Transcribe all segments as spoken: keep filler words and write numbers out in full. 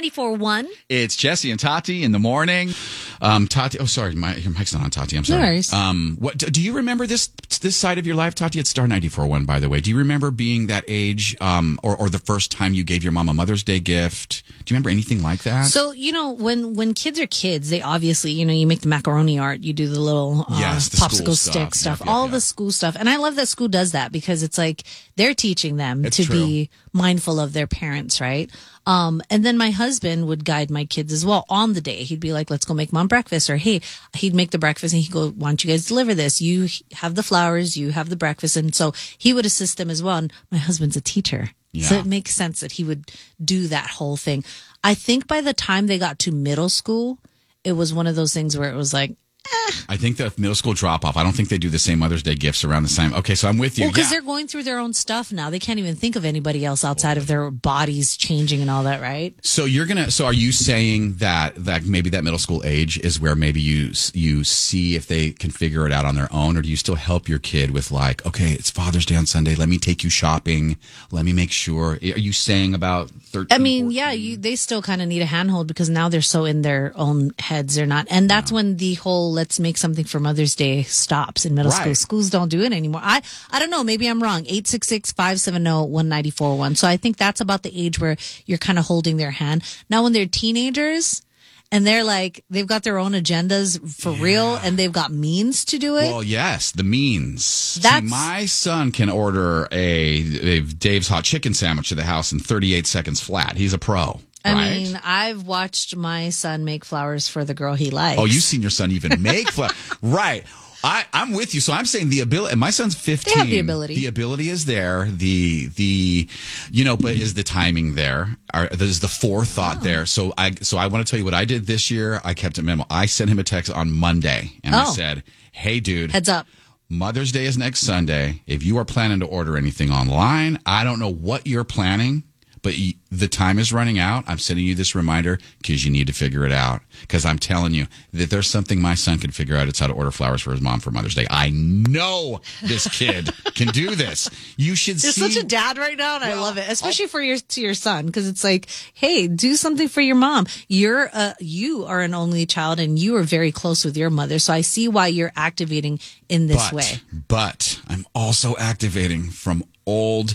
ninety-four point one. It's Jesse and Tati in the morning. Um, Tati, oh, sorry, my, your mic's not on, Tati. I'm sorry. No worries. Um, what do you remember this this side of your life, Tati? It's Star ninety-four point one, by the way. Do you remember being that age, um, or or the first time you gave your mom a Mother's Day gift? Do you remember anything like that? So, you know, when, when kids are kids, they obviously, you know, you make the macaroni art, you do the little uh, yes, the popsicle stuff. stick stuff, Yep, yep, all yep. the school stuff. And I love that school does that because it's like they're teaching them It's to true. be mindful of their parents, right? Um, and then my husband would guide my kids as well on the day. He'd be like, let's go make mom breakfast. Or, hey, he'd make the breakfast and he'd go, why don't you guys deliver this? You have the flowers, you have the breakfast. And so he would assist them as well. And my husband's a teacher. Yeah. So it makes sense that he would do that whole thing. I think by the time they got to middle school, it was one of those things where it was like, I think the middle school drop off. I don't think they do the same Mother's Day gifts around the same. Okay, so I'm with you. well, because yeah. they're going through their own stuff now. They can't even think of anybody else outside of their bodies changing and all that, right? So you're gonna. So are you saying that that maybe that middle school age is where maybe you you see if they can figure it out on their own, or do you still help your kid with like, okay, it's Father's Day on Sunday. Let me take you shopping. Let me make sure. Are you saying about thirteen? I mean, fourteen? yeah, you, they still kind of need a handhold because now they're so in their own heads. They're not. And that's when the whole let's make something for Mother's Day stops in middle Right. school. Schools don't do it anymore. I, I don't know. Maybe I'm wrong. eight six six, five seven zero, one nine four one. So I think that's about the age where you're kind of holding their hand. Now, when they're teenagers and they're like, they've got their own agendas for Yeah. real and they've got means to do it. Well, yes, the means. That's- See, my son can order a, a Dave's hot chicken sandwich to the house in thirty-eight seconds flat. He's a pro. I right? mean, I've watched my son make flowers for the girl he likes. Oh, you've seen your son even make flowers. Right. I, I'm with you. So I'm saying the ability, and my son's fifteen. They have the ability. The ability is there. The, the, you know, but is the timing there? Are, there's the forethought Oh. there. So I, so I want to tell you what I did this year. I kept a memo. I sent him a text on Monday and I Oh. said, hey, dude. Heads up. Mother's Day is next Sunday. If you are planning to order anything online, I don't know what you're planning, but y- the time is running out. I'm sending you this reminder because you need to figure it out. Because I'm telling you that there's something my son can figure out. It's how to order flowers for his mom for Mother's Day. I know this kid can do this. You should You're see. such a dad right now, and I Well, love it, especially for your to your son, because it's like, hey, do something for your mom. You're uh, you are an only child, and you are very close with your mother, so I see why you're activating in this but, way. But I'm also activating from old,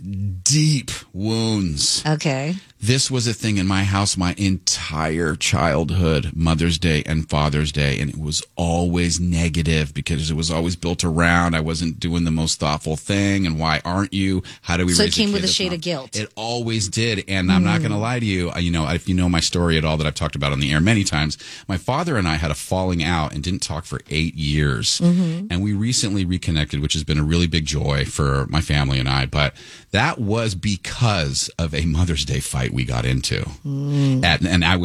deep wounds. Okay. This was a thing in my house my entire childhood, Mother's Day and Father's Day, and it was always negative because it was always built around I wasn't doing the most thoughtful thing, and why aren't you? How do we So it raise came a kid with a that's shade not- of guilt. It always did, and I'm not going to lie to you. uh, You know, if you know my story at all that I've talked about on the air many times, my father and I had a falling out and didn't talk for eight years, and we recently reconnected, which has been a really big joy for my family and I. But that was because of a Mother's Day fight we got into, At, and I was.